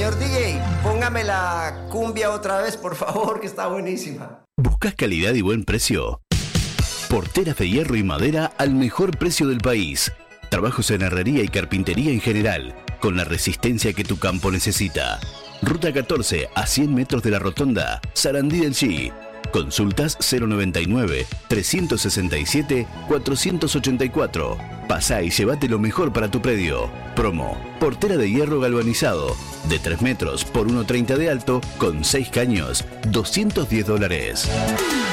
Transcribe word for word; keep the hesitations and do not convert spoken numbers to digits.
Señor D J, póngame la cumbia otra vez, por favor, que está buenísima. ¿Buscas calidad y buen precio? Porteras de hierro y madera al mejor precio del país. Trabajos en herrería y carpintería en general, con la resistencia que tu campo necesita. Ruta catorce, a cien metros de la rotonda, Sarandí del Chi. Consultas cero noventa y nueve, trescientos sesenta y siete, cuatrocientos ochenta y cuatro. Pasá y llévate lo mejor para tu predio. Promo: portera de hierro galvanizado, de tres metros por uno treinta de alto, con seis caños, doscientos diez dólares.